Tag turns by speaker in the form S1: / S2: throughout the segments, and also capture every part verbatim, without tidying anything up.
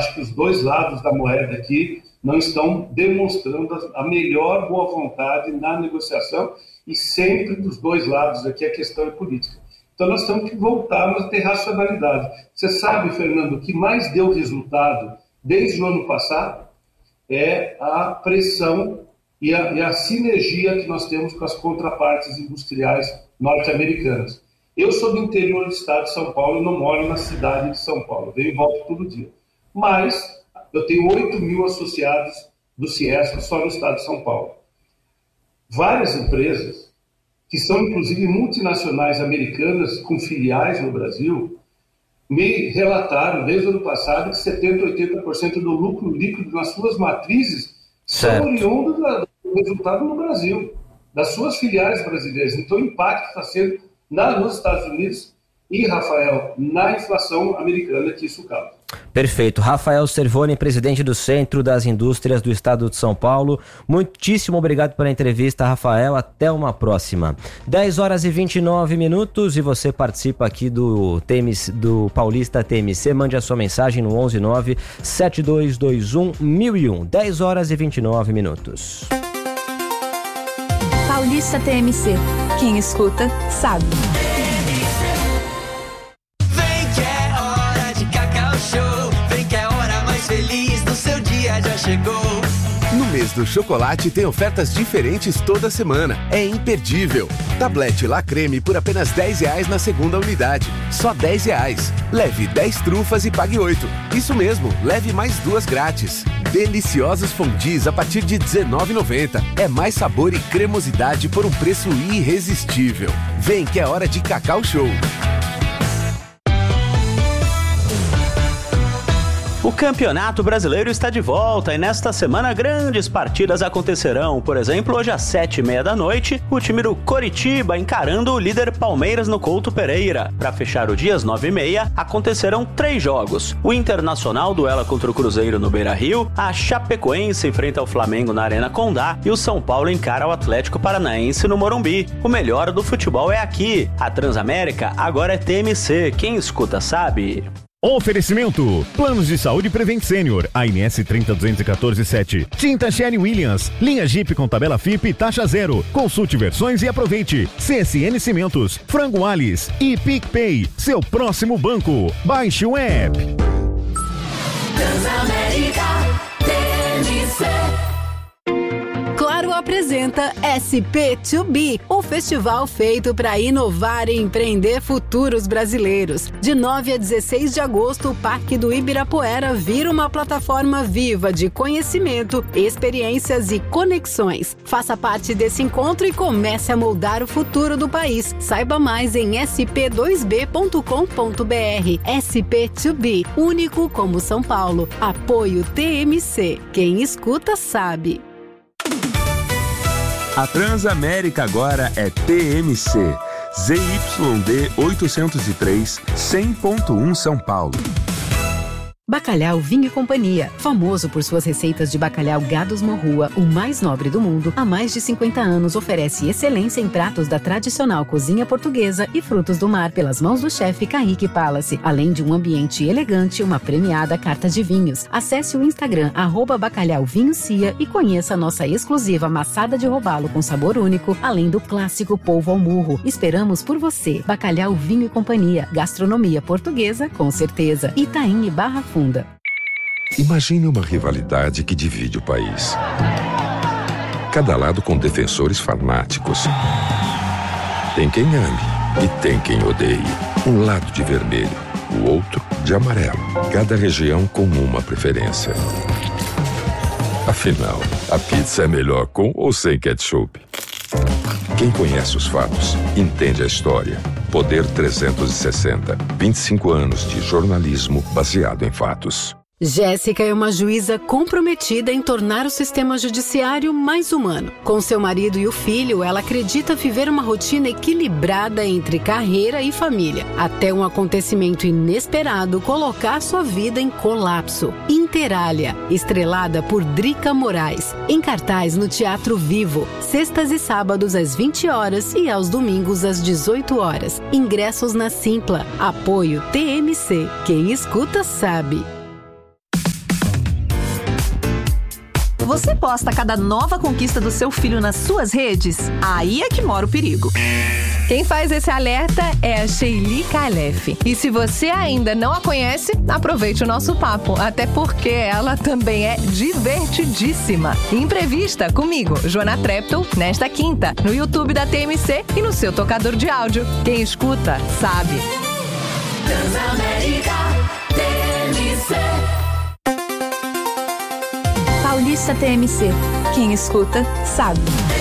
S1: acho que os dois lados da moeda aqui não estão demonstrando a melhor boa vontade na negociação, e sempre dos dois lados aqui a questão é política. Então nós temos que voltarmos a ter racionalidade. Você sabe, Fernando, o que mais deu resultado desde o ano passado é a pressão e a, e a sinergia que nós temos com as contrapartes industriais norte-americanas. Eu sou do interior do estado de São Paulo, não moro na cidade de São Paulo, venho e volto todo dia. Mas eu tenho oito mil associados do Ciesp só no estado de São Paulo. Várias empresas, que são inclusive multinacionais americanas com filiais no Brasil, me relataram desde o ano passado que setenta por cento, oitenta por cento do lucro líquido nas suas matrizes certo. São oriundos do resultado no Brasil, das suas filiais brasileiras. Então o impacto está sendo na, nos Estados Unidos e, Rafael, na inflação americana que isso causa.
S2: Perfeito. Rafael Cervoni, presidente do Centro das Indústrias do Estado de São Paulo. Muitíssimo obrigado pela entrevista, Rafael. Até uma próxima. dez horas e vinte e nove minutos e você participa aqui do, T M C, do Paulista T M C. Mande a sua mensagem no onze nove sete dois dois um mil e um. dez horas e vinte e nove minutos.
S3: Paulista T M C. Quem escuta, sabe.
S4: Já chegou. No mês do chocolate tem ofertas diferentes toda semana. É imperdível. Tablete La Creme por apenas dez reais na segunda unidade. Só dez reais. Leve dez trufas e pague oito. Isso mesmo, leve mais duas grátis. Deliciosos fondis a partir de dezenove reais e noventa centavos. É mais sabor e cremosidade por um preço irresistível. Vem que é hora de Cacau Show.
S5: O Campeonato Brasileiro está de volta e nesta semana grandes partidas acontecerão. Por exemplo, hoje às sete e meia da noite, o time do Coritiba encarando o líder Palmeiras no Couto Pereira. Para fechar o dia às nove e meia, acontecerão três jogos. O Internacional duela contra o Cruzeiro no Beira-Rio, a Chapecoense enfrenta o Flamengo na Arena Condá e o São Paulo encara o Atlético Paranaense no Morumbi. O melhor do futebol é aqui. A Transamérica agora é T M C. Quem escuta sabe.
S6: Oferecimento: Planos de Saúde Prevent Senior, A N S trinta duzentos e quatorze sete. Tinta Sherry Williams, linha Jeep com tabela F I P e taxa zero. Consulte versões e aproveite. C S N Cimentos, Frango Alice e PicPay, seu próximo banco. Baixe o app.
S3: Transamérica T M C. Claro apresenta S P dois B, o festival feito para inovar e empreender futuros brasileiros. De nove a dezesseis de agosto, o Parque do Ibirapuera vira uma plataforma viva de conhecimento, experiências e conexões. Faça parte desse encontro e comece a moldar o futuro do país. Saiba mais em s p dois b ponto com ponto b r. S P dois B, único como São Paulo. Apoio T M C. Quem escuta sabe.
S7: A Transamérica agora é T M C, Z Y D oitocentos e três, cem ponto um São Paulo.
S8: Bacalhau Vinho e Companhia, famoso por suas receitas de bacalhau Gados Morrua, o mais nobre do mundo, há mais de cinquenta anos oferece excelência em pratos da tradicional cozinha portuguesa e frutos do mar pelas mãos do chefe Kaique Palace, além de um ambiente elegante e uma premiada carta de vinhos. Acesse o Instagram arroba Bacalhau Vinho Cia e conheça a nossa exclusiva maçada de robalo com sabor único, além do clássico polvo ao murro. Esperamos por você. Bacalhau Vinho e Companhia, gastronomia portuguesa com certeza. Itaim e Barra Funda.
S9: Imagine uma rivalidade que divide o país. Cada lado com defensores fanáticos. Tem quem ame e tem quem odeie. Um lado de vermelho, o outro de amarelo. Cada região com uma preferência. Afinal, a pizza é melhor com ou sem ketchup? Quem conhece os fatos, entende a história. Poder trezentos e sessenta. vinte e cinco anos de jornalismo baseado em fatos.
S3: Jéssica é uma juíza comprometida em tornar o sistema judiciário mais humano. Com seu marido e o filho, ela acredita viver uma rotina equilibrada entre carreira e família, até um acontecimento inesperado colocar sua vida em colapso. Interália, estrelada por Drica Moraes, em cartaz no Teatro Vivo, sextas e sábados às vinte horas e aos domingos às dezoito horas. Ingressos na Simpla. Apoio T M C. Quem escuta sabe.
S10: Você posta cada nova conquista do seu filho nas suas redes? Aí é que mora o perigo.
S11: Quem faz esse alerta é a Sheili Calef. E se você ainda não a conhece, aproveite o nosso papo, até porque ela também é divertidíssima. Imprevista comigo, Joana Treptow, nesta quinta, no YouTube da T M C e no seu tocador de áudio. Quem escuta, sabe.
S3: Transamérica T M C.
S12: Paulista T M C. Quem escuta, sabe.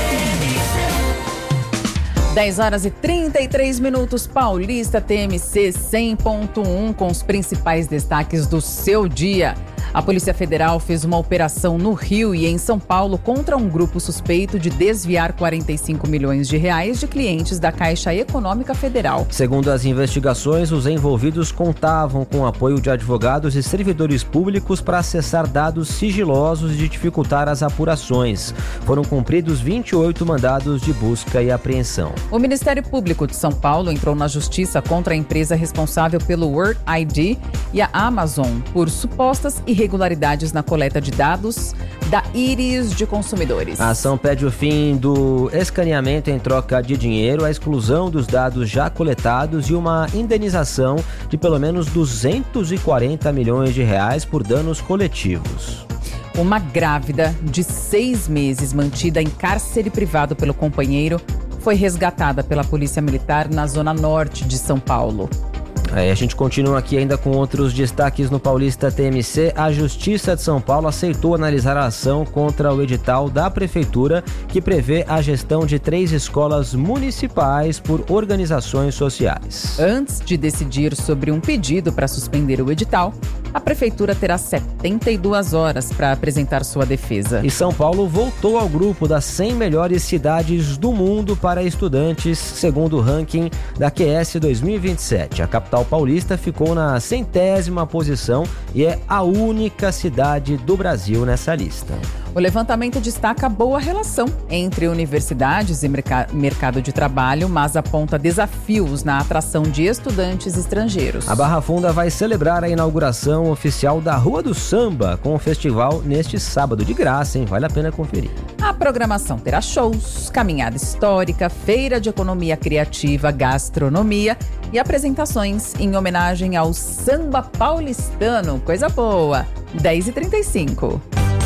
S13: dez horas e trinta e três minutos, Paulista T M C cem ponto um, com os principais destaques do seu dia. A Polícia Federal fez uma operação no Rio e em São Paulo contra um grupo suspeito de desviar quarenta e cinco milhões de reais de clientes da Caixa Econômica Federal.
S2: Segundo as investigações, os envolvidos contavam com o apoio de advogados e servidores públicos para acessar dados sigilosos e dificultar as apurações. Foram cumpridos vinte e oito mandados de busca e apreensão.
S13: O Ministério Público de São Paulo entrou na justiça contra a empresa responsável pelo World I D e a Amazon por supostas irregularidades na coleta de dados da íris de consumidores.
S2: A ação pede o fim do escaneamento em troca de dinheiro, a exclusão dos dados já coletados e uma indenização de pelo menos duzentos e quarenta milhões de reais por danos coletivos.
S13: Uma grávida de seis meses mantida em cárcere privado pelo companheiro foi resgatada pela Polícia Militar na zona norte de São Paulo.
S2: Aí a gente continua aqui ainda com outros destaques no Paulista T M C. A Justiça de São Paulo aceitou analisar a ação contra o edital da Prefeitura que prevê a gestão de três escolas municipais por organizações sociais.
S13: Antes de decidir sobre um pedido para suspender o edital, a Prefeitura terá setenta e duas horas para apresentar sua defesa.
S2: E São Paulo voltou ao grupo das cem melhores cidades do mundo para estudantes, segundo o ranking da Q S dois mil e vinte e sete. A capital paulista ficou na centésima posição e é a única cidade do Brasil nessa lista.
S13: O levantamento destaca a boa relação entre universidades e merc- mercado de trabalho, mas aponta desafios na atração de estudantes estrangeiros.
S2: A Barra Funda vai celebrar a inauguração oficial da Rua do Samba com o festival neste sábado, de graça, hein? Vale a pena conferir.
S13: A programação terá shows, caminhada histórica, feira de economia criativa, gastronomia e apresentações em homenagem ao samba paulistano. Coisa boa! dez e trinta e cinco.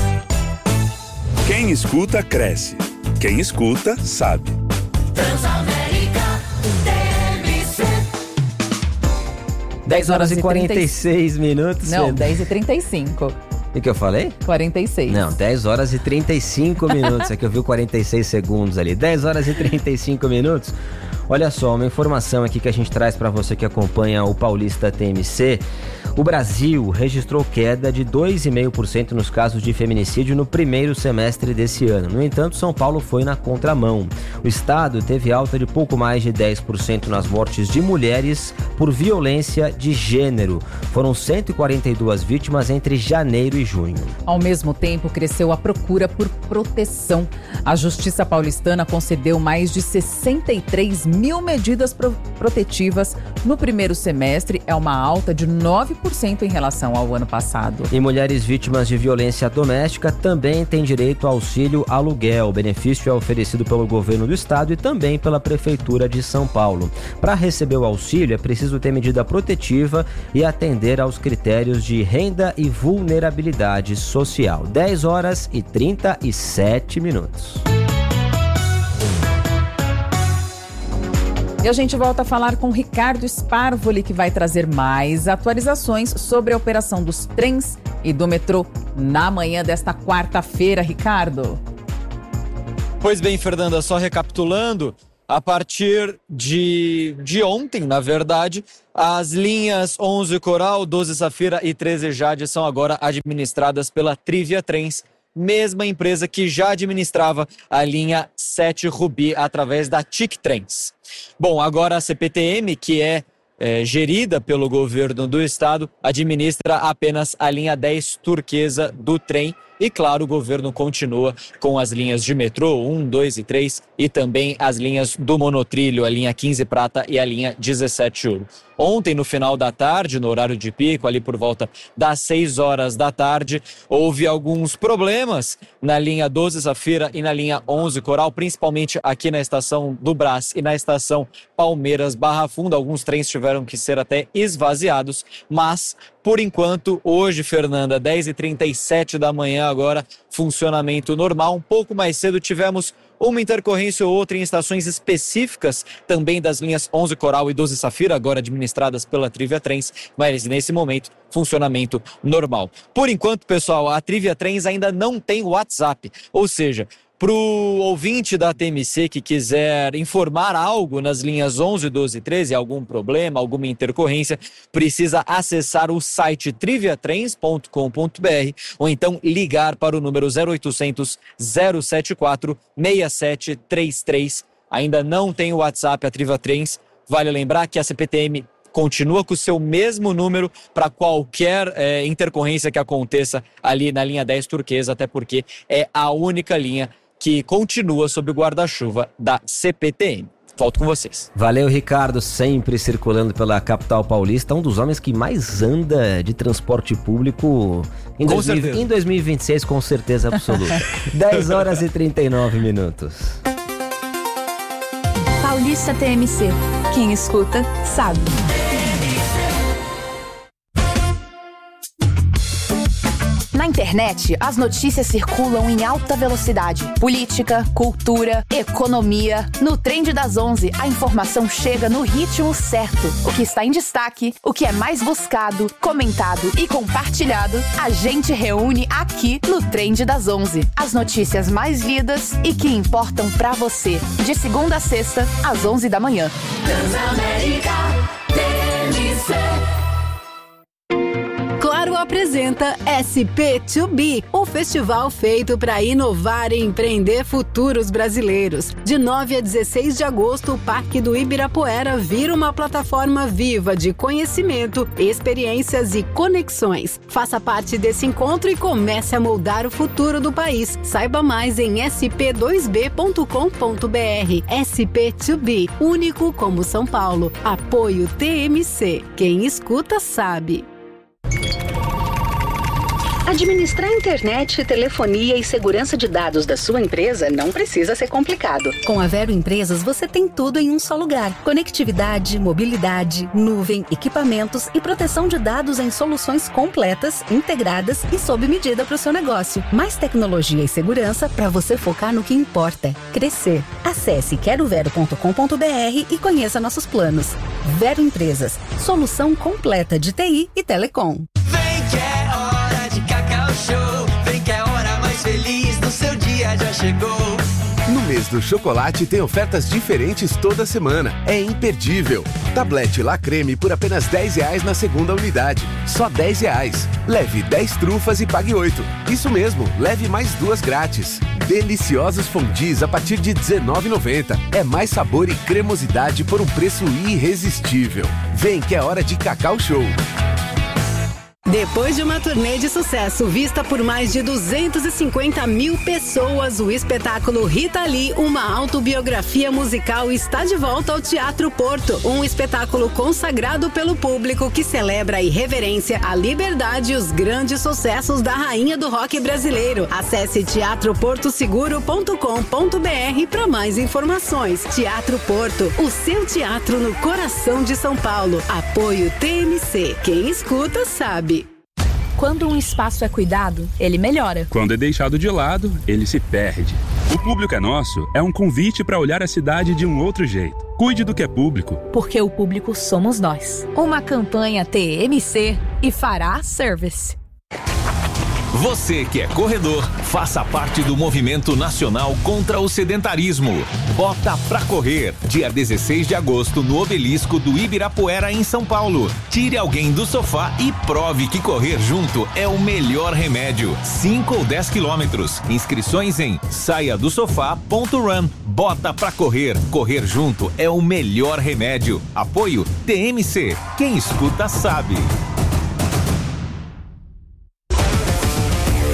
S7: Quem escuta, cresce. Quem escuta, sabe.
S3: Transamérica T M C.
S2: dez horas e quarenta e seis minutos.
S13: Não, dez e trinta e cinco.
S2: O que eu falei?
S13: quarenta e seis.
S2: Não, dez horas e trinta e cinco minutos. É que eu vi quarenta e seis segundos ali. dez horas e trinta e cinco minutos. Olha só, uma informação aqui que a gente traz para você que acompanha o Paulista T M C. O Brasil registrou queda de dois vírgula cinco por cento nos casos de feminicídio no primeiro semestre desse ano. No entanto, São Paulo foi na contramão. O estado teve alta de pouco mais de dez por cento nas mortes de mulheres por violência de gênero. Foram cento e quarenta e duas vítimas entre janeiro e junho.
S13: Ao mesmo tempo, cresceu a procura por proteção. A Justiça Paulistana concedeu mais de sessenta e três mil medidas pro- protetivas no primeiro semestre. É uma alta de nove por cento em relação ao ano passado.
S2: E mulheres vítimas de violência doméstica também têm direito ao auxílio aluguel. O benefício é oferecido pelo governo do estado e também pela Prefeitura de São Paulo. Para receber o auxílio, é preciso ter medida protetiva e atender aos critérios de renda e vulnerabilidade social. dez horas e trinta e sete minutos.
S13: E a gente volta a falar com Ricardo Sparvoli, que vai trazer mais atualizações sobre a operação dos trens e do metrô na manhã desta quarta-feira. Ricardo.
S14: Pois bem, Fernanda, só recapitulando, a partir de, de ontem, na verdade, as linhas onze Coral, doze Safira e treze Jade são agora administradas pela Trivia Trens, mesma empresa que já administrava a linha sete Rubi através da T I C Trens. Bom, agora a C P T M, que é, é gerida pelo governo do estado, administra apenas a linha dez Turquesa do trem, E claro, o governo continua com as linhas de metrô um, dois e três e também as linhas do monotrilho, a linha quinze prata e a linha dezessete ouro. Ontem, no final da tarde, no horário de pico, ali por volta das seis horas da tarde, houve alguns problemas na linha doze Safira e na linha onze Coral, principalmente aqui na estação do Brás e na estação Palmeiras Barra Funda. Alguns trens tiveram que ser até esvaziados, mas por enquanto, hoje, Fernanda, dez e trinta e sete da manhã agora, funcionamento normal. Um pouco mais cedo tivemos uma intercorrência ou outra em estações específicas também das linhas onze Coral e doze Safira, agora administradas pela Trivia Trens, mas nesse momento, funcionamento normal. Por enquanto, pessoal, a Trivia Trens ainda não tem WhatsApp, ou seja, para o ouvinte da T M C que quiser informar algo nas linhas onze, doze e treze, algum problema, alguma intercorrência, precisa acessar o site trivia trens ponto com ponto b r ou então ligar para o número zero oitocentos, zero setenta e quatro, sessenta e sete trinta e três. Ainda não tem o WhatsApp, a Trivia Trens. Vale lembrar que a C P T M continua com o seu mesmo número para qualquer é, intercorrência que aconteça ali na linha dez turquesa, até porque é a única linha que continua sob o guarda-chuva da C P T M. Volto com vocês.
S2: Valeu, Ricardo, sempre circulando pela capital paulista, um dos homens que mais anda de transporte público em, dois mil, em dois mil e vinte e seis, com certeza absoluta. dez horas e trinta e nove minutos.
S12: Paulista T M C. Quem escuta, sabe.
S15: Na internet, as notícias circulam em alta velocidade. Política, cultura, economia. No Trend das onze, a informação chega no ritmo certo. O que está em destaque, o que é mais buscado, comentado e compartilhado, a gente reúne aqui no Trend das onze. As notícias mais lidas e que importam pra você. De segunda a sexta, às onze da manhã.
S3: Transamérica T M C. Claro apresenta S P dois B, o festival feito para inovar e empreender futuros brasileiros. De nove a dezesseis de agosto, o Parque do Ibirapuera vira uma plataforma viva de conhecimento, experiências e conexões. Faça parte desse encontro e comece a moldar o futuro do país. Saiba mais em s p dois b ponto com ponto b r. S P dois B, único como São Paulo. Apoio T M C. Quem escuta sabe.
S8: Administrar internet, telefonia e segurança de dados da sua empresa não precisa ser complicado. Com a Vero Empresas, você tem tudo em um só lugar. Conectividade, mobilidade, nuvem, equipamentos e proteção de dados em soluções completas, integradas e sob medida para o seu negócio. Mais tecnologia e segurança para você focar no que importa: crescer. Acesse quero vero ponto com ponto b r e conheça nossos planos. Vero Empresas, solução completa de T I e telecom.
S16: Show, vem que a hora mais feliz do seu dia já chegou.
S4: No mês do chocolate tem ofertas diferentes toda semana. É imperdível. Tablete La Creme por apenas dez reais na segunda unidade. Só dez reais. Leve dez trufas e pague oito. Isso mesmo, leve mais duas grátis. Deliciosos fondis a partir de dezenove reais e noventa centavos. É mais sabor e cremosidade por um preço irresistível. Vem que é hora de Cacau Show.
S3: Depois de uma turnê de sucesso vista por mais de duzentas e cinquenta mil pessoas, o espetáculo Rita Lee, uma autobiografia musical, está de volta ao Teatro Porto. Um espetáculo consagrado pelo público que celebra a irreverência, a liberdade e os grandes sucessos da rainha do rock brasileiro. Acesse teatro porto seguro ponto com ponto b r para mais informações. Teatro Porto, o seu teatro no coração de São Paulo. Apoio T M C. Quem escuta sabe.
S10: Quando um espaço é cuidado, ele melhora.
S7: Quando é deixado de lado, ele se perde. O Público é Nosso é um convite para olhar a cidade de um outro jeito. Cuide do que é público.
S10: Porque o público somos nós. Uma campanha T M C e Fará Service.
S17: Você que é corredor, faça parte do movimento nacional contra o sedentarismo. Bota pra correr, dia dezesseis de agosto, no Obelisco do Ibirapuera, em São Paulo. Tire alguém do sofá e prove que correr junto é o melhor remédio. cinco ou dez quilômetros. Inscrições em saia do sofá ponto run. Bota pra correr. Correr junto é o melhor remédio. Apoio T M C. Quem escuta sabe.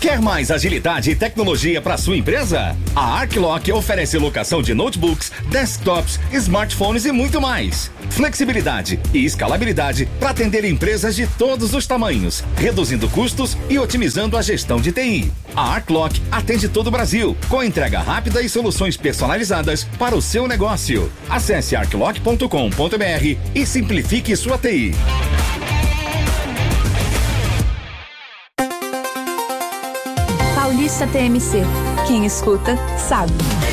S18: Quer mais agilidade e tecnologia para sua empresa? A Arclock oferece locação de notebooks, desktops, smartphones e muito mais. Flexibilidade e escalabilidade para atender empresas de todos os tamanhos, reduzindo custos e otimizando a gestão de T I. A Arclock atende todo o Brasil, com entrega rápida e soluções personalizadas para o seu negócio. Acesse arclock ponto com ponto b r e simplifique sua T I.
S12: Paulista T M C. Quem escuta, sabe.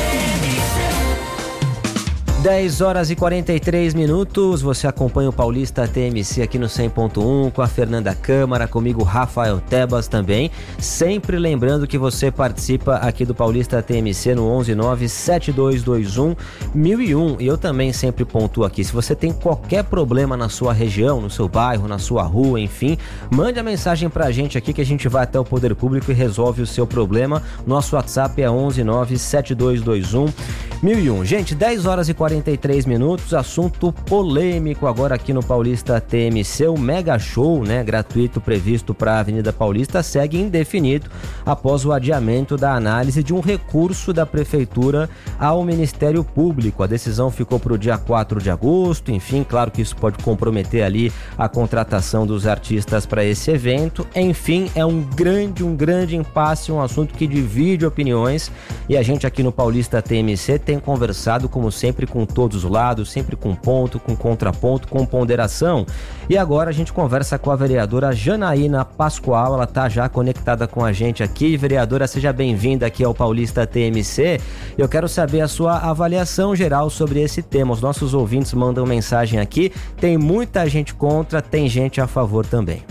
S2: dez horas e quarenta e três minutos, você acompanha o Paulista T M C aqui no cem ponto um com a Fernanda Câmara, comigo Rafael Tebas também, sempre lembrando que você participa aqui do Paulista T M C no onze nove sete dois dois um mil e um, e eu também sempre pontuo aqui, se você tem qualquer problema na sua região, no seu bairro, na sua rua, enfim, mande a mensagem pra gente aqui que a gente vai até o Poder Público e resolve o seu problema. Nosso WhatsApp é onze nove sete dois dois um mil e um. Gente, dez horas e quarenta e três minutos, assunto polêmico agora aqui no Paulista T M C, o mega show, né, gratuito previsto para a Avenida Paulista segue indefinido após o adiamento da análise de um recurso da Prefeitura ao Ministério Público. A decisão ficou para o dia quatro de agosto, enfim, claro que isso pode comprometer ali a contratação dos artistas para esse evento, enfim, é um grande, um grande impasse, um assunto que divide opiniões e a gente aqui no Paulista T M C tem conversado, como sempre, com todos os lados, sempre com ponto, com contraponto, com ponderação. E agora a gente conversa com a vereadora Janaína Pascoal, ela está já conectada com a gente aqui. Vereadora, seja bem-vinda aqui ao Paulista T M C. Eu quero saber a sua avaliação geral sobre esse tema. Os nossos ouvintes mandam mensagem aqui, tem muita gente contra, tem gente a favor também.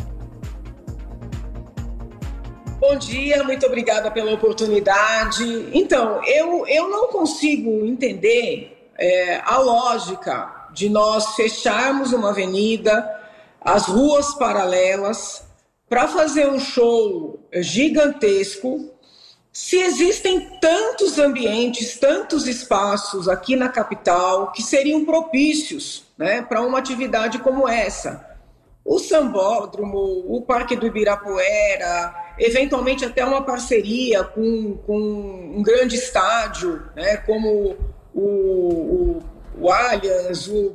S19: Bom dia, muito obrigada pela oportunidade. Então, eu, eu não consigo entender é, a lógica de nós fecharmos uma avenida, as ruas paralelas, para fazer um show gigantesco, se existem tantos ambientes, tantos espaços aqui na capital que seriam propícios, né, para uma atividade como essa. O Sambódromo, o Parque do Ibirapuera, eventualmente até uma parceria com, com um grande estádio, né, como o, o, o Allianz, o,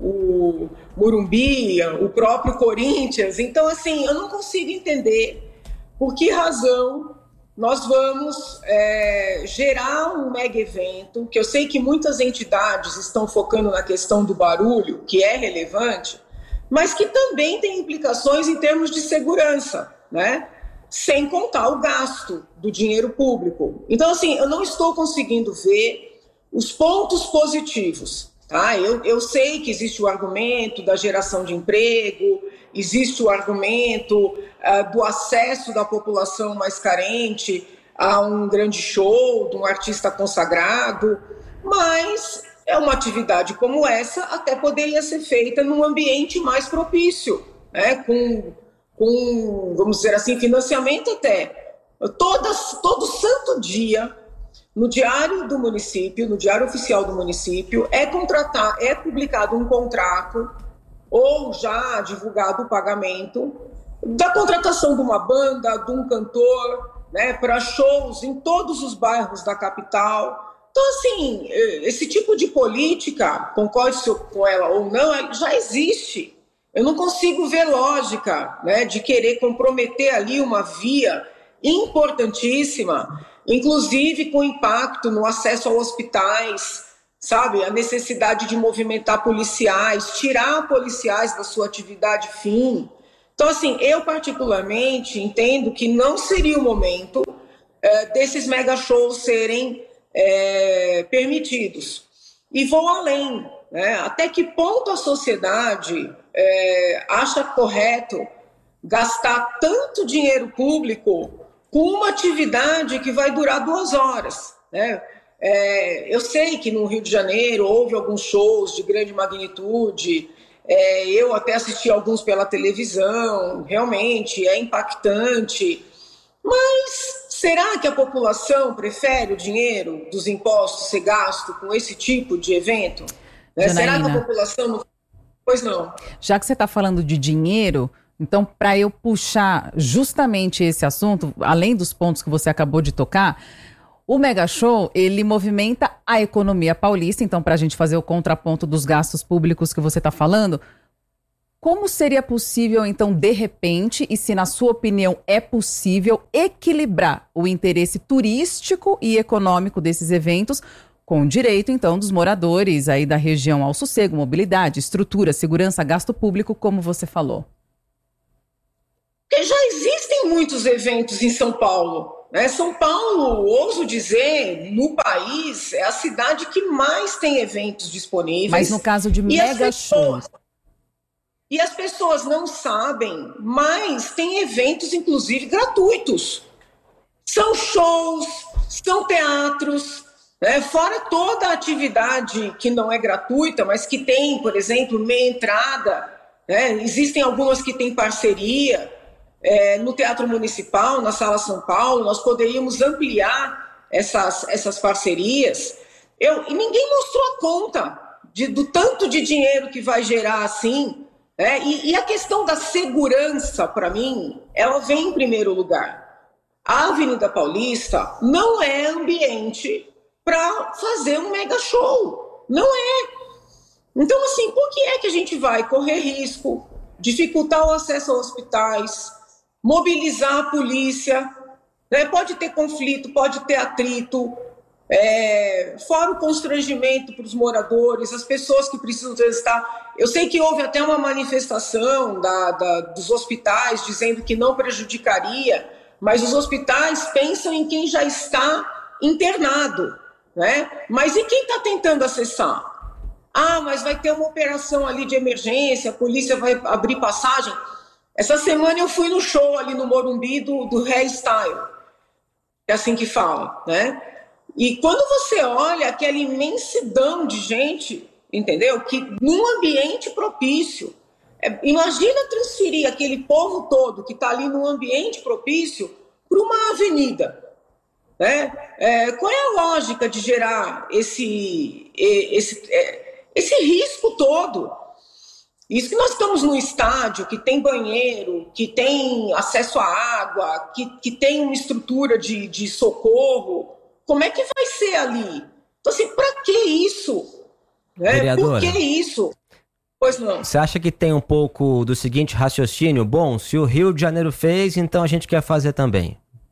S19: o Morumbi, o próprio Corinthians. Então, assim, eu não consigo entender por que razão nós vamos é, gerar um mega evento, que eu sei que muitas entidades estão focando na questão do barulho, que é relevante, mas que também tem implicações em termos de segurança, né? Sem contar o gasto do dinheiro público. Então, assim, eu não estou conseguindo ver os pontos positivos, tá? Eu, eu sei que existe o argumento da geração de emprego, existe o argumento uh, do acesso da população mais carente a um grande show, de um artista consagrado, mas é uma atividade como essa até poderia ser feita num ambiente mais propício, né? com, com, vamos dizer assim, financiamento até. Todas, todo santo dia, no diário do município, no diário oficial do município, é, contratar, é publicado um contrato ou já divulgado o pagamento da contratação de uma banda, de um cantor, né, para shows em todos os bairros da capital. Então, assim, esse tipo de política, concorde com ela ou não, já existe. Eu não consigo ver lógica, né, de querer comprometer ali uma via importantíssima, inclusive com impacto no acesso a hospitais, sabe? A necessidade de movimentar policiais, tirar policiais da sua atividade fim. Então, assim, eu particularmente entendo que não seria o momento é, desses mega shows serem É, permitidos. E vou além, né? Até que ponto a sociedade é, acha correto gastar tanto dinheiro público com uma atividade que vai durar duas horas, né? É, eu sei que no Rio de Janeiro houve alguns shows de grande magnitude, é, eu até assisti alguns pela televisão, realmente é impactante, mas será que a população prefere o dinheiro dos impostos ser gasto com esse tipo de evento? Né? Será que a população não... Pois não.
S13: Já que você está falando de dinheiro, Então, para eu puxar justamente esse assunto, além dos pontos que você acabou de tocar, o Mega Show, ele movimenta a economia paulista. Então, para a gente fazer o contraponto dos gastos públicos que você está falando, como seria possível, então, de repente, e se na sua opinião é possível, equilibrar o interesse turístico e econômico desses eventos com o direito, então, dos moradores aí da região ao sossego, mobilidade, estrutura, segurança, gasto público, como você falou?
S19: Porque já existem muitos eventos em São Paulo. Né? São Paulo, ouso dizer, no país, é a cidade que mais tem eventos disponíveis.
S13: Mas no caso de mega shows...
S19: E as pessoas não sabem, mas tem eventos, inclusive, gratuitos. São shows, são teatros, né? Fora toda a atividade que não é gratuita, mas que tem, por exemplo, meia entrada. Né? Existem algumas que têm parceria. É, no Teatro Municipal, na Sala São Paulo, nós poderíamos ampliar essas, essas parcerias. Eu, e ninguém mostrou a conta de, do tanto de dinheiro que vai gerar assim. É, e, e a questão da segurança, para mim, ela vem em primeiro lugar. A Avenida Paulista não é ambiente para fazer um mega show. Não é. Então, assim, por que é que a gente vai correr risco, dificultar o acesso aos hospitais, mobilizar a polícia? Né? Pode ter conflito, pode ter atrito, é, fora o constrangimento para os moradores, as pessoas que precisam transitar. Eu sei que houve até uma manifestação da, da, dos hospitais dizendo que não prejudicaria, mas os hospitais pensam em quem já está internado, né? Mas e quem está tentando acessar? Ah, mas vai ter uma operação ali de emergência, a polícia vai abrir passagem. Essa semana eu fui no show ali no Morumbi do, do Hairstyle, é assim que fala, né? E quando você olha aquela imensidão de gente... Entendeu? Que num ambiente propício, é, imagina transferir aquele povo todo que está ali num ambiente propício para uma avenida. Né? É, qual é a lógica de gerar esse, esse, esse risco todo? Isso que nós estamos num estádio que tem banheiro, que tem acesso à água, que, que tem uma estrutura de, de socorro. Como é que vai ser ali? Então, assim, para que isso? É,
S2: Vereadora,
S19: por que isso? Pois não.
S2: Você acha que tem um pouco do seguinte raciocínio? Bom, se o Rio de Janeiro fez, então a gente quer fazer também.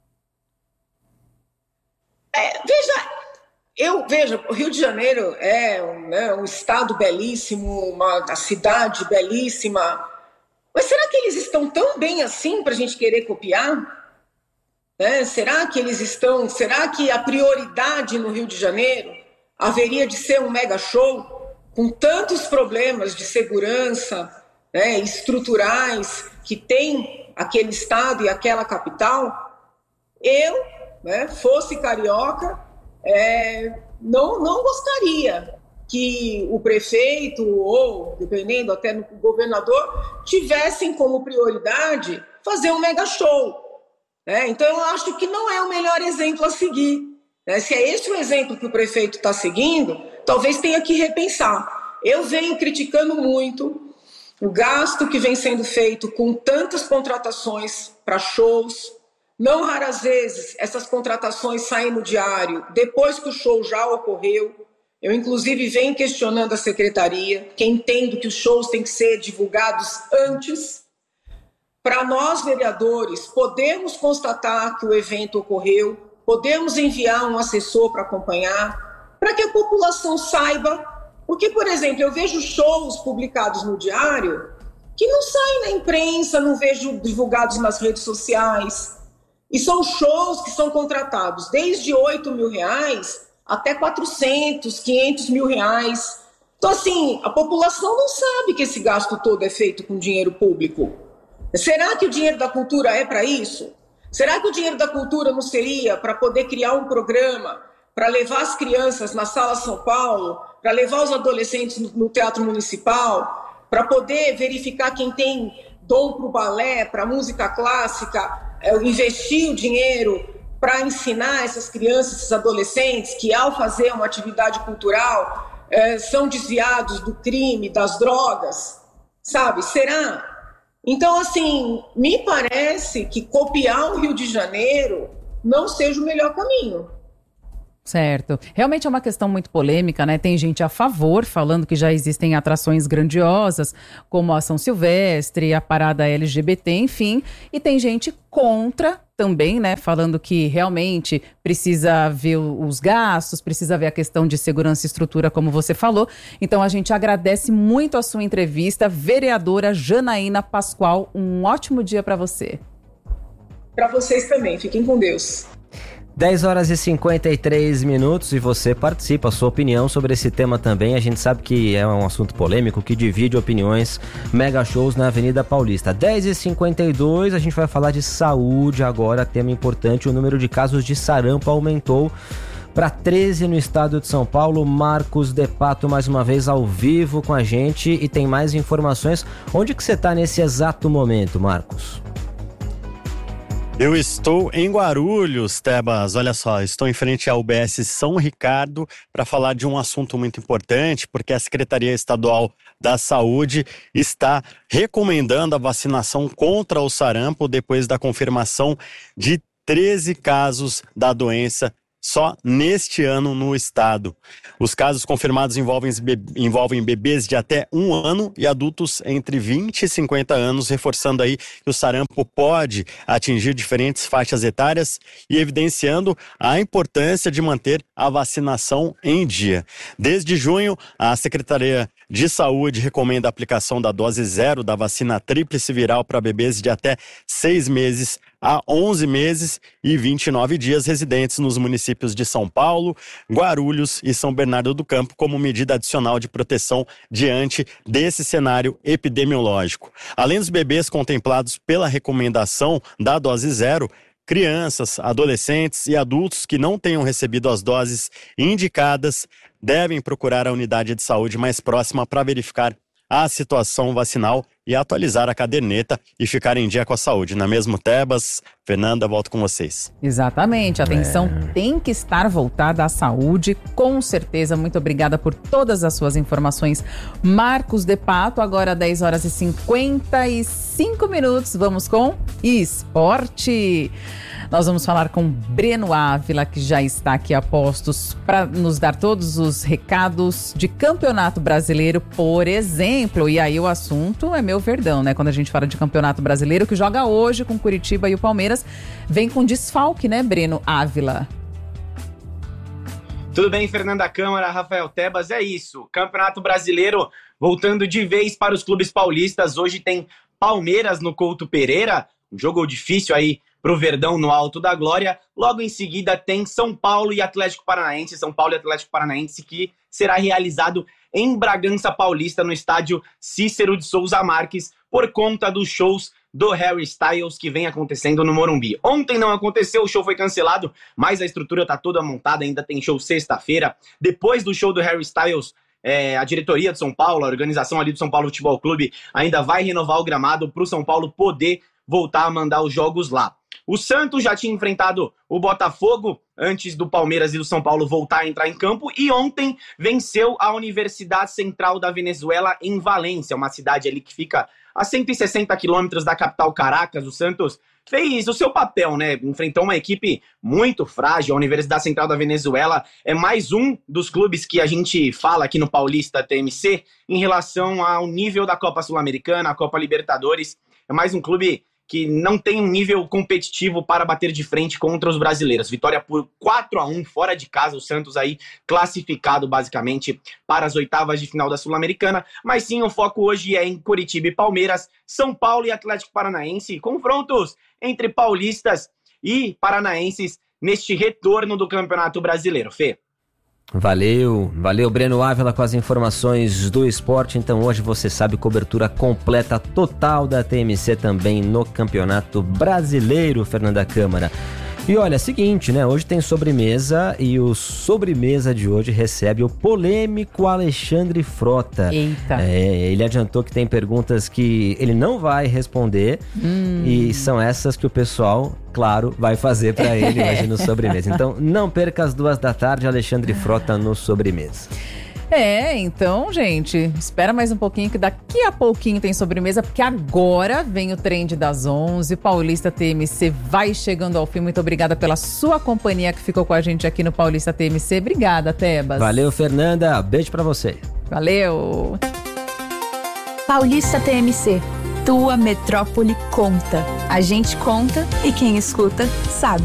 S19: É, veja, eu, veja, o Rio de Janeiro é um, né, um estado belíssimo, uma, uma cidade belíssima, mas será que eles estão tão bem assim para a gente querer copiar? É, será que eles estão, será que a prioridade no Rio de Janeiro haveria de ser um mega show com tantos problemas de segurança, né, estruturais que tem aquele estado e aquela capital? Eu, né, fosse carioca, é, não, não gostaria que o prefeito ou, dependendo até do governador, tivessem como prioridade fazer um mega show. Né? Então eu acho que não é o melhor exemplo a seguir. Né? Se é esse o exemplo que o prefeito está seguindo, talvez tenha que repensar. Eu venho criticando muito o gasto que vem sendo feito com tantas contratações para shows. Não raras vezes essas contratações saem no diário depois que o show já ocorreu. Eu, inclusive, venho questionando a secretaria, que entendo que os shows têm que ser divulgados antes, para nós, vereadores, podermos constatar que o evento ocorreu, podemos enviar um assessor para acompanhar, para que a população saiba. Porque, por exemplo, eu vejo shows publicados no diário que não saem na imprensa, não vejo divulgados nas redes sociais. E são shows que são contratados desde oito mil reais até quatrocentos, quinhentos mil reais. Então, assim, a população não sabe que esse gasto todo é feito com dinheiro público. Será que o dinheiro da cultura é para isso? Será que o dinheiro da cultura não seria para poder criar um programa, para levar as crianças na Sala São Paulo, para levar os adolescentes no Teatro Municipal, para poder verificar quem tem dom para o balé, para a música clássica, é, investir o dinheiro para ensinar essas crianças, esses adolescentes, que ao fazer uma atividade cultural é, são desviados do crime, das drogas, sabe? Será? Então, assim, me parece que copiar o Rio de Janeiro não seja o melhor caminho.
S13: Certo. Realmente é uma questão muito polêmica, né? Tem gente a favor, falando que já existem atrações grandiosas, como a São Silvestre, a parada L G B T, enfim. E tem gente contra também, né? Falando que realmente precisa ver os gastos, precisa ver a questão de segurança e estrutura, como você falou. Então a gente agradece muito a sua entrevista. Vereadora Janaína Pascoal, um ótimo dia para você.
S19: Para vocês também. Fiquem com Deus.
S2: dez horas e cinquenta e três minutos e você participa, a sua opinião sobre esse tema também. A gente sabe que é um assunto polêmico que divide opiniões. Mega shows na Avenida Paulista. dez e cinquenta e dois, a gente vai falar de saúde agora, tema importante. O número de casos de sarampo aumentou para treze no estado de São Paulo. Marcos De Pato mais uma vez ao vivo com a gente e tem mais informações. Onde que você está nesse exato momento, Marcos?
S20: Eu estou em Guarulhos, Tebas. Olha só, estou em frente à U B S São Ricardo para falar de um assunto muito importante, porque a Secretaria Estadual da Saúde está recomendando a vacinação contra o sarampo depois da confirmação de treze casos da doença só neste ano no estado. Os casos confirmados envolvem, envolvem bebês de até um ano e adultos entre vinte e cinquenta anos, reforçando aí que o sarampo pode atingir diferentes faixas etárias e evidenciando a importância de manter a vacinação em dia. Desde junho, a Secretaria de Saúde recomenda a aplicação da dose zero da vacina tríplice viral para bebês de até seis meses a onze meses e vinte e nove dias residentes nos municípios de São Paulo, Guarulhos e São Bernardo do Campo como medida adicional de proteção diante desse cenário epidemiológico. Além dos bebês contemplados pela recomendação da dose zero, crianças, adolescentes e adultos que não tenham recebido as doses indicadas devem procurar a unidade de saúde mais próxima para verificar a situação vacinal e atualizar a caderneta e ficar em dia com a saúde. Não é mesmo, Tebas? Fernanda, volto com vocês.
S13: Exatamente, a atenção é. tem que estar voltada à saúde, com certeza. Muito obrigada por todas as suas informações, Marcos De Pato. Agora dez horas e cinquenta e cinco minutos, vamos com esporte. Nós vamos falar com Breno Ávila, que já está aqui a postos para nos dar todos os recados de Campeonato Brasileiro, por exemplo. E aí o assunto é meu Verdão, né? Quando a gente fala de Campeonato Brasileiro, que joga hoje com Curitiba e o Palmeiras, vem com desfalque, né, Breno Ávila?
S21: Tudo bem, Fernanda Câmara, Rafael Tebas, é isso. Campeonato Brasileiro voltando de vez para os clubes paulistas. Hoje tem Palmeiras no Couto Pereira, um jogo difícil aí pro Verdão no Alto da Glória. Logo em seguida tem São Paulo e Atlético Paranaense, São Paulo e Atlético Paranaense, que será realizado em Bragança Paulista, no estádio Cícero de Souza Marques, por conta dos shows do Harry Styles que vem acontecendo no Morumbi. Ontem não aconteceu, o show foi cancelado, mas a estrutura tá toda montada, ainda tem show sexta-feira. Depois do show do Harry Styles, é, a diretoria de São Paulo, a organização ali do São Paulo Futebol Clube, ainda vai renovar o gramado para o São Paulo poder voltar a mandar os jogos lá. O Santos já tinha enfrentado o Botafogo antes do Palmeiras e do São Paulo voltar a entrar em campo e ontem venceu a Universidade Central da Venezuela em Valência, uma cidade ali que fica a cento e sessenta quilômetros da capital Caracas. O Santos fez o seu papel, né? Enfrentou uma equipe muito frágil. A Universidade Central da Venezuela é mais um dos clubes que a gente fala aqui no Paulista T M C em relação ao nível da Copa Sul-Americana, a Copa Libertadores. É mais um clube que não tem um nível competitivo para bater de frente contra os brasileiros. Vitória por quatro a um fora de casa, o Santos aí classificado basicamente para as oitavas de final da Sul-Americana, mas sim o foco hoje é em Curitiba e Palmeiras, São Paulo e Atlético Paranaense, confrontos entre paulistas e paranaenses neste retorno do Campeonato Brasileiro. Fê.
S2: Valeu, valeu Breno Ávila com as informações do esporte. Então hoje você sabe, cobertura completa total da T M C também no Campeonato Brasileiro, Fernanda Câmara. E olha, seguinte, né? Hoje tem sobremesa e o sobremesa de hoje recebe o polêmico Alexandre Frota.
S13: Eita!
S2: É, ele adiantou que tem perguntas que ele não vai responder hum. e são essas que o pessoal, claro, vai fazer para ele hoje no sobremesa. Então não perca as duas da tarde, Alexandre Frota no sobremesa.
S13: É, então, gente, espera mais um pouquinho que daqui a pouquinho tem sobremesa, porque agora vem o Trend das onze, Paulista T M C vai chegando ao fim. Muito obrigada pela sua companhia que ficou com a gente aqui no Paulista T M C. Obrigada, Tebas.
S2: Valeu, Fernanda. Beijo pra você.
S13: Valeu.
S12: Paulista T M C. Tua metrópole conta. A gente conta e quem escuta sabe.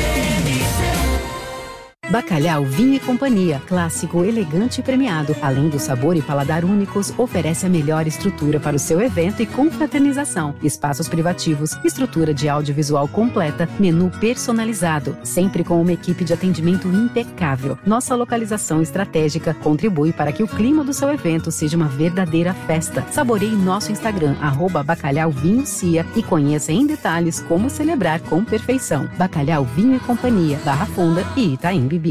S8: Bacalhau Vinho e Companhia, clássico, elegante e premiado. Além do sabor e paladar únicos, oferece a melhor estrutura para o seu evento e confraternização. Espaços privativos, estrutura de audiovisual completa, menu personalizado, sempre com uma equipe de atendimento impecável. Nossa localização estratégica contribui para que o clima do seu evento seja uma verdadeira festa. Saboreie nosso Instagram, arroba Bacalhau Vinho Cia, e conheça em detalhes como celebrar com perfeição. Bacalhau Vinho e Companhia, Barra Funda e Itaim Bibi.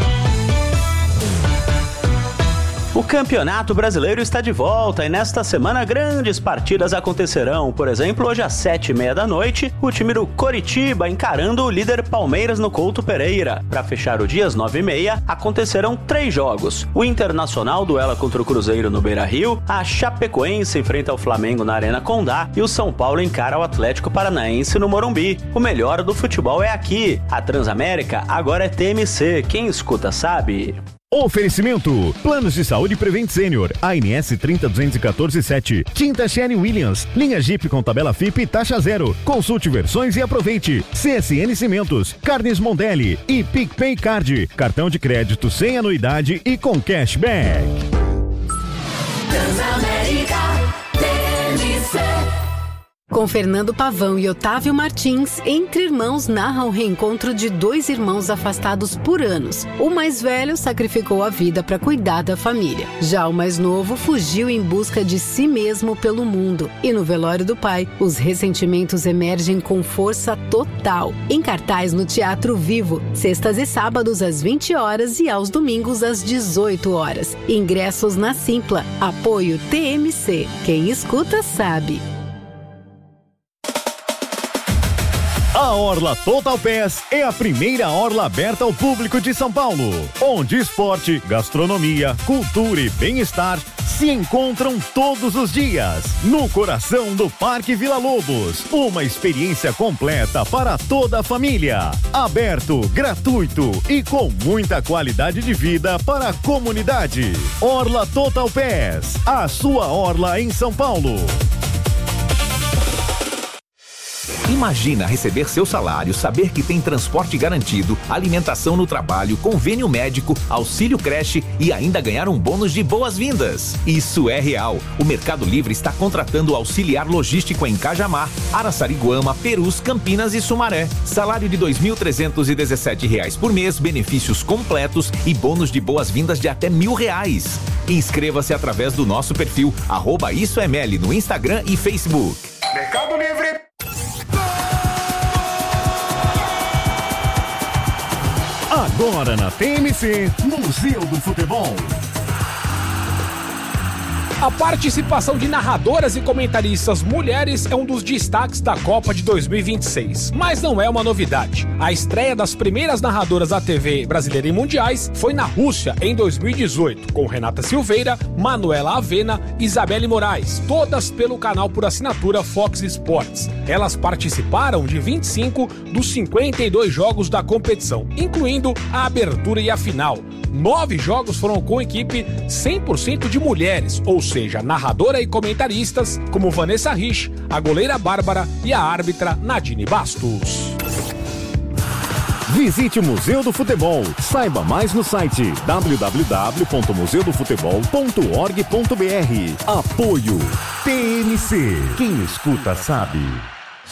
S5: O Campeonato Brasileiro está de volta e nesta semana grandes partidas acontecerão. Por exemplo, hoje às sete e meia da noite, o time do Coritiba encarando o líder Palmeiras no Couto Pereira. Para fechar o dia às nove e meia, acontecerão três jogos. O Internacional duela contra o Cruzeiro no Beira-Rio, a Chapecoense enfrenta o Flamengo na Arena Condá e o São Paulo encara o Atlético Paranaense no Morumbi. O melhor do futebol é aqui. A Transamérica agora é T M C. Quem escuta sabe.
S6: Oferecimento: Planos de Saúde Prevent Senior, A N S trinta duzentos e quatorze sete, Tinta Sherwin Williams, linha Jeep com tabela F I P e taxa zero. Consulte versões e aproveite. C S N Cimentos, Carnes Mondelli e PicPay Card, cartão de crédito sem anuidade e com cashback.
S3: Transamérica T M C. Com Fernando Pavão e Otávio Martins, Entre Irmãos narra o reencontro de dois irmãos afastados por anos. O mais velho sacrificou a vida para cuidar da família. Já o mais novo fugiu em busca de si mesmo pelo mundo. E no velório do pai, os ressentimentos emergem com força total. Em cartaz no Teatro Vivo, sextas e sábados às vinte horas e aos domingos às dezoito horas. Ingressos na Simpla. Apoio T M C. Quem escuta sabe.
S6: A Orla Total Pass é a primeira orla aberta ao público de São Paulo, onde esporte, gastronomia, cultura e bem-estar se encontram todos os dias, no coração do Parque Vila Lobos. Uma experiência completa para toda a família. Aberto, gratuito e com muita qualidade de vida para a comunidade. Orla Total Pass, a sua orla em São Paulo.
S17: Imagina receber seu salário, saber que tem transporte garantido, alimentação no trabalho, convênio médico, auxílio creche e ainda ganhar um bônus de boas-vindas. Isso é real. O Mercado Livre está contratando auxiliar logístico em Cajamar, Araçariguama, Perus, Campinas e Sumaré. Salário de dois mil trezentos e dezessete reais por mês, benefícios completos e bônus de boas-vindas de até mil reais. Inscreva-se através do nosso perfil arroba Isso é Meli no Instagram e Facebook.
S1: Mercado Livre.
S6: Agora na T M C, Museu do Futebol.
S1: A participação de narradoras e comentaristas mulheres é um dos destaques da Copa de dois mil e vinte e seis. Mas não é uma novidade. A estreia das primeiras narradoras da T V brasileira em mundiais foi na Rússia em dois mil e dezoito, com Renata Silveira, Manuela Avena e Isabelle Moraes, todas pelo canal por assinatura Fox Sports. Elas participaram de vinte e cinco dos cinquenta e dois jogos da competição, incluindo a abertura e a final. Nove jogos foram com equipe cem por cento de mulheres, ou seja, narradora e comentaristas como Vanessa Rich, a goleira Bárbara e a árbitra Nadine Bastos.
S6: Visite o Museu do Futebol. Saiba mais no site w w w ponto museu do futebol ponto org ponto b r. Apoio T M C. Quem escuta sabe.